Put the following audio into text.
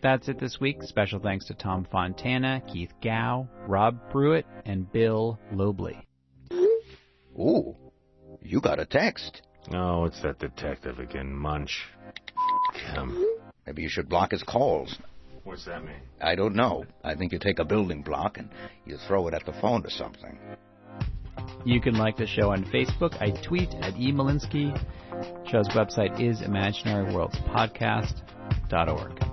That's it this week. Special thanks to Tom Fontana, Keith Gow, Rob Pruitt, and Bill Lobley. Ooh, you got a text. Oh, it's that detective again, Munch. Him. Maybe you should block his calls. What's that mean? I don't know. I think you take a building block and you throw it at the phone or something. You can like the show on Facebook. I tweet at E. Malinsky. The show's website is imaginaryworldspodcast.org.